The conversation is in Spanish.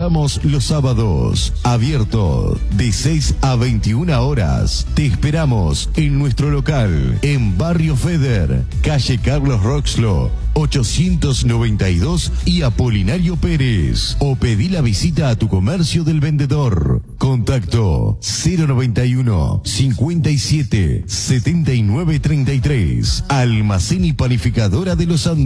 Cerramos los sábados, abierto de 6 a 21 horas. Te esperamos en nuestro local, en Barrio Feder, calle Carlos Roxlo, 892 y Apolinario Pérez. O pedí la visita a tu comercio del vendedor. Contacto 091 57 79 33. Almacén y panificadora de los Andes.